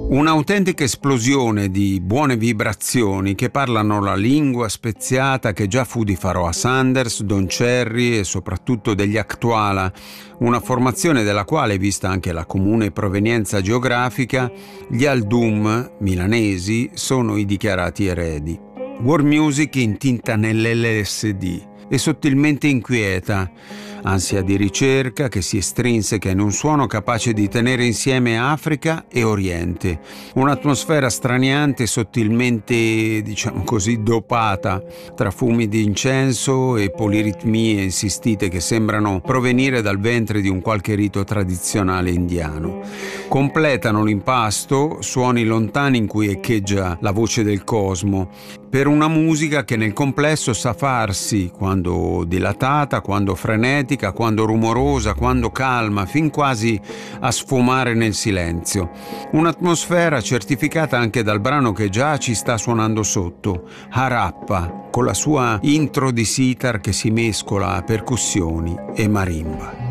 Un'autentica esplosione di buone vibrazioni che parlano la lingua speziata che già fu di Pharoah Sanders, Don Cherry e soprattutto degli Actuala, una formazione della quale, vista anche la comune provenienza geografica, gli Al-Dum milanesi sono i dichiarati eredi. World music intinta nell'LSD e sottilmente inquieta, ansia di ricerca che si estrinseca in un suono capace di tenere insieme Africa e Oriente, un'atmosfera straniante e sottilmente, diciamo così, dopata tra fumi di incenso e poliritmie insistite che sembrano provenire dal ventre di un qualche rito tradizionale indiano. Completano l'impasto suoni lontani in cui echeggia la voce del cosmo, per una musica che nel complesso sa farsi, quando dilatata, quando frenetica, quando rumorosa, quando calma, fin quasi a sfumare nel silenzio. Un'atmosfera certificata anche dal brano che già ci sta suonando sotto, Harappa, con la sua intro di sitar che si mescola a percussioni e marimba.